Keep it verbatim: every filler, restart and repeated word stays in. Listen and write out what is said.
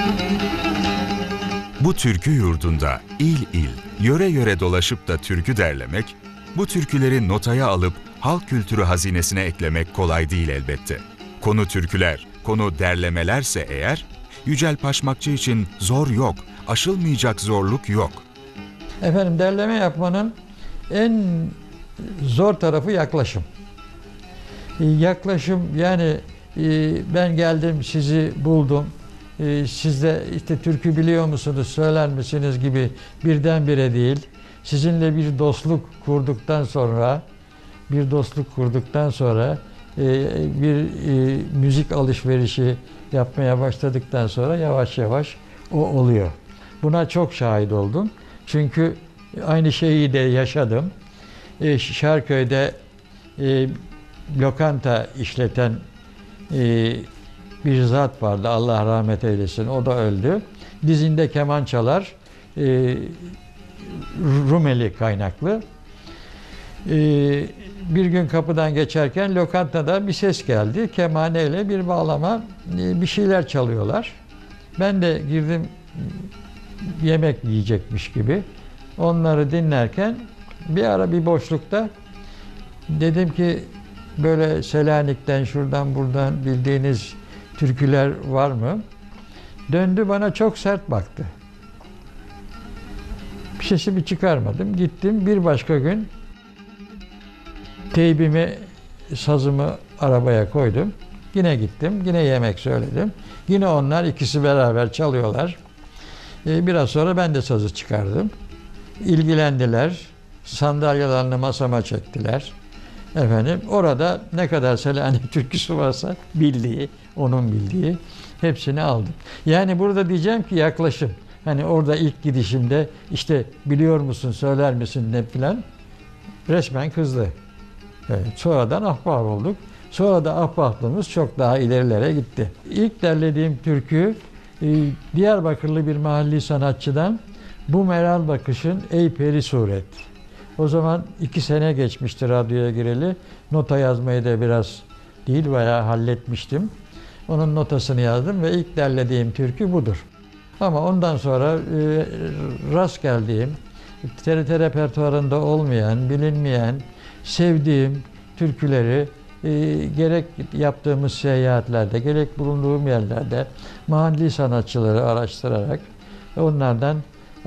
Bu türkü yurdunda il il, yöre yöre dolaşıp da türkü derlemek, bu türküleri notaya alıp halk kültürü hazinesine eklemek kolay değil elbette. Konu türküler, konu derlemelerse eğer, Yücel Paşmakçı için zor yok, aşılmayacak zorluk yok. Efendim, derleme yapmanın en zor tarafı yaklaşım. Yaklaşım yani ben geldim, sizi buldum, siz de işte türkü biliyor musunuz, söyler misiniz gibi birdenbire değil. Sizinle bir dostluk kurduktan sonra, bir dostluk kurduktan sonra bir müzik alışverişi yapmaya başladıktan sonra yavaş yavaş o oluyor. Buna çok şahit oldum. Çünkü aynı şeyi de yaşadım. Şarköy'de lokanta işleten bir zat vardı, Allah rahmet eylesin, o da öldü. Dizinde keman çalar, Rumeli kaynaklı. Bir gün kapıdan geçerken lokantada bir ses geldi, kemaneyle bir bağlama, bir şeyler çalıyorlar. Ben de girdim, yemek yiyecekmiş gibi. Onları dinlerken bir ara bir boşlukta dedim ki, böyle Selanik'ten, şuradan buradan bildiğiniz türküler var mı? Döndü, bana çok sert baktı. Sesimi çıkarmadım. Gittim, bir başka gün teybimi, sazımı arabaya koydum. Yine gittim, yine yemek söyledim. Yine onlar ikisi beraber çalıyorlar. Biraz sonra ben de sazı çıkardım. İlgilendiler. Sandalyelerini masama çektiler. Efendim, orada ne kadar Selanik türküsü varsa bildiği, onun bildiği hepsini aldım. Yani burada diyeceğim ki yaklaşım. Hani orada ilk gidişimde işte biliyor musun, söyler misin ne filan, resmen kızdı. Evet, sonradan ahbap olduk. Sonra da ahbaplığımız çok daha ilerilere gitti. İlk derlediğim türkü Diyarbakırlı bir mahalli sanatçıdan "Bu Meral Bakışın Ey Peri Suret." O zaman iki sene geçmişti radyoya gireli. Nota yazmayı da biraz değil, bayağı halletmiştim. Onun notasını yazdım ve ilk derlediğim türkü budur. Ama ondan sonra e, rast geldiğim, T R T repertuarında olmayan, bilinmeyen, sevdiğim türküleri e, gerek yaptığımız seyahatlerde, gerek bulunduğum yerlerde mahalli sanatçıları araştırarak onlardan